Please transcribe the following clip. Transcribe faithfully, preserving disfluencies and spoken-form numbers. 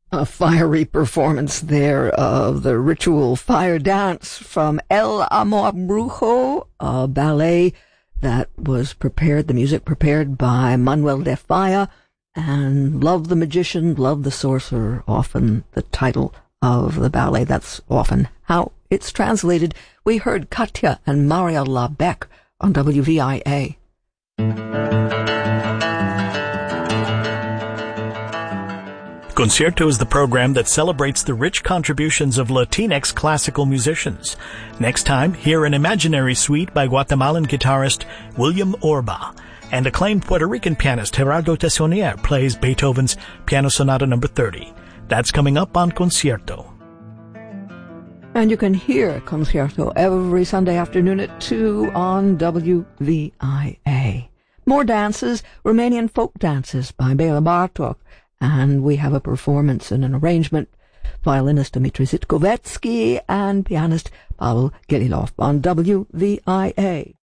A fiery performance there of the ritual fire dance from El Amor Brujo, a ballet that was prepared, the music prepared by Manuel de Falla, and Love the Magician, Love the Sorcerer, often the title of the ballet. That's often how it's translated. We heard Katya and Maria Labec on W V I A. Concierto is the program that celebrates the rich contributions of Latinx classical musicians. Next time, hear an imaginary suite by Guatemalan guitarist William Orba, and acclaimed Puerto Rican pianist Gerardo Tessonier plays Beethoven's Piano Sonata number thirty. That's coming up on Concierto. And you can hear Concierto every Sunday afternoon at two on W V I A. More dances, Romanian folk dances by Bela Bartok. And we have a performance and an arrangement, violinist Dmitry Zitkovetsky and pianist Pavel Gelilov on W V I A.